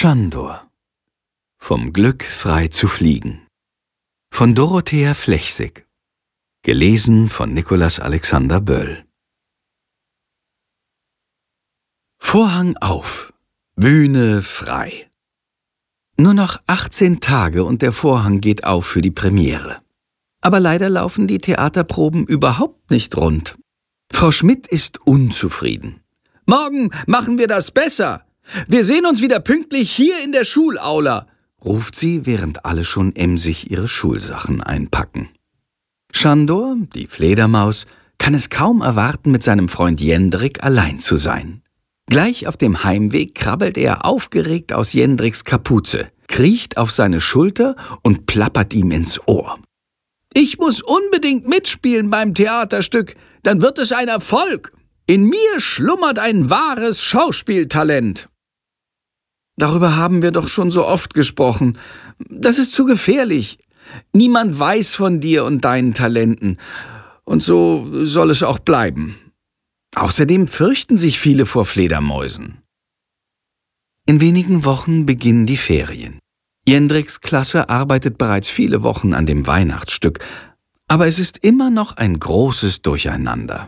Schandor. Vom Glück frei zu fliegen. Von Dorothea Flechsig. Gelesen von Nikolaus Alexander Böll. Vorhang auf. Bühne frei. Nur noch 18 Tage und der Vorhang geht auf für die Premiere. Aber leider laufen die Theaterproben überhaupt nicht rund. Frau Schmidt ist unzufrieden. »Morgen machen wir das besser. Wir sehen uns wieder pünktlich hier in der Schulaula«, ruft sie, während alle schon emsig ihre Schulsachen einpacken. Schandor, die Fledermaus, kann es kaum erwarten, mit seinem Freund Jendrik allein zu sein. Gleich auf dem Heimweg krabbelt er aufgeregt aus Jendriks Kapuze, kriecht auf seine Schulter und plappert ihm ins Ohr. »Ich muss unbedingt mitspielen beim Theaterstück, dann wird es ein Erfolg. In mir schlummert ein wahres Schauspieltalent.« »Darüber haben wir doch schon so oft gesprochen. Das ist zu gefährlich. Niemand weiß von dir und deinen Talenten. Und so soll es auch bleiben. Außerdem fürchten sich viele vor Fledermäusen.« In wenigen Wochen beginnen die Ferien. Jendriks Klasse arbeitet bereits viele Wochen an dem Weihnachtsstück, aber es ist immer noch ein großes Durcheinander.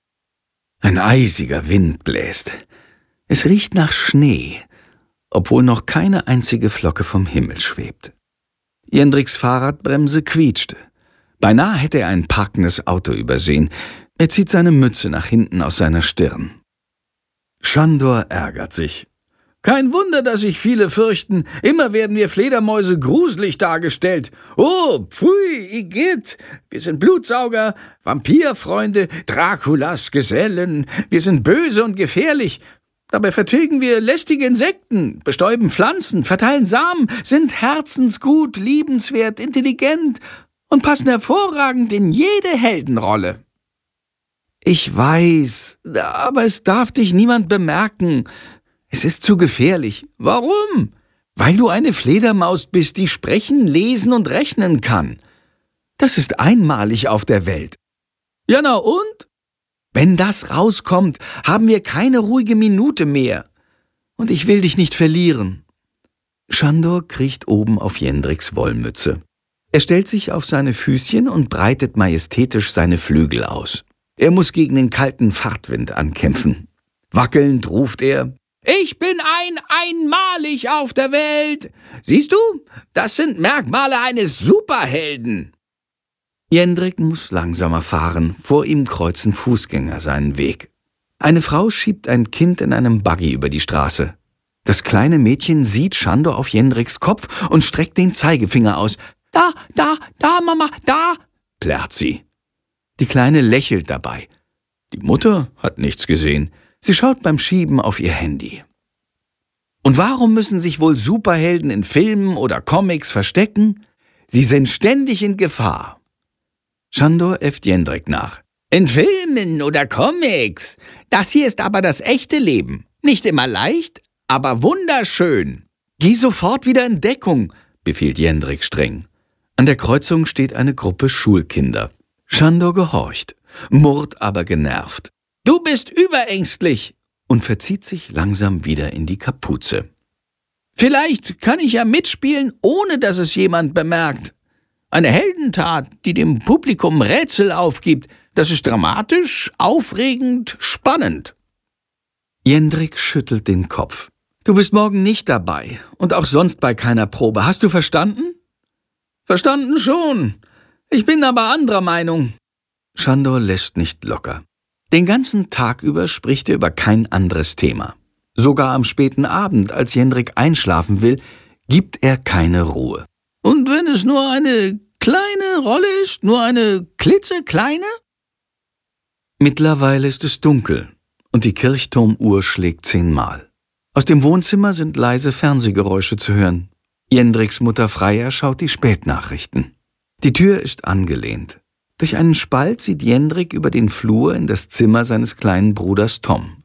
Ein eisiger Wind bläst. Es riecht nach Schnee, obwohl noch keine einzige Flocke vom Himmel schwebt. Jendriks Fahrradbremse quietscht. Beinahe hätte er ein parkendes Auto übersehen. Er zieht seine Mütze nach hinten aus seiner Stirn. Schandor ärgert sich. »Kein Wunder, dass sich viele fürchten. Immer werden wir Fledermäuse gruselig dargestellt. Oh, pfui, Igitt, wir sind Blutsauger, Vampirfreunde, Draculas Gesellen. Wir sind böse und gefährlich. Dabei vertilgen wir lästige Insekten, bestäuben Pflanzen, verteilen Samen, sind herzensgut, liebenswert, intelligent und passen hervorragend in jede Heldenrolle.« »Ich weiß, aber es darf dich niemand bemerken. Es ist zu gefährlich.« »Warum?« »Weil du eine Fledermaus bist, die sprechen, lesen und rechnen kann. Das ist einmalig auf der Welt.« »Ja, na und? Wenn das rauskommt, haben wir keine ruhige Minute mehr. Und ich will dich nicht verlieren.« Schandor kriecht oben auf Jendriks Wollmütze. Er stellt sich auf seine Füßchen und breitet majestätisch seine Flügel aus. Er muss gegen den kalten Fahrtwind ankämpfen. Wackelnd ruft er: »Ich bin einmalig auf der Welt. Siehst du, das sind Merkmale eines Superhelden.« Jendrik muss langsamer fahren, vor ihm kreuzen Fußgänger seinen Weg. Eine Frau schiebt ein Kind in einem Buggy über die Straße. Das kleine Mädchen sieht Schandor auf Jendriks Kopf und streckt den Zeigefinger aus. Da, Mama, da«, plärrt sie. Die Kleine lächelt dabei. Die Mutter hat nichts gesehen. Sie schaut beim Schieben auf ihr Handy. Und warum müssen sich wohl Superhelden in Filmen oder Comics verstecken? Sie sind ständig in Gefahr. Schandor äfft Jendrik nach. »In Filmen oder Comics? Das hier ist aber das echte Leben. Nicht immer leicht, aber wunderschön.« »Geh sofort wieder in Deckung«, befiehlt Jendrik streng. An der Kreuzung steht eine Gruppe Schulkinder. Schandor gehorcht, murrt aber genervt. »Du bist überängstlich«, und verzieht sich langsam wieder in die Kapuze. »Vielleicht kann ich ja mitspielen, ohne dass es jemand bemerkt. Eine Heldentat, die dem Publikum Rätsel aufgibt, das ist dramatisch, aufregend, spannend.« Jendrik schüttelt den Kopf. »Du bist morgen nicht dabei und auch sonst bei keiner Probe. Hast du verstanden?« »Verstanden schon. Ich bin aber anderer Meinung.« Schandor lässt nicht locker. Den ganzen Tag über spricht er über kein anderes Thema. Sogar am späten Abend, als Jendrik einschlafen will, gibt er keine Ruhe. »Und wenn es nur eine kleine Rolle ist, nur eine klitzekleine?« Mittlerweile ist es dunkel und die Kirchturmuhr schlägt 10-mal. Aus dem Wohnzimmer sind leise Fernsehgeräusche zu hören. Jendriks Mutter Freya schaut die Spätnachrichten. Die Tür ist angelehnt. Durch einen Spalt sieht Jendrik über den Flur in das Zimmer seines kleinen Bruders Tom.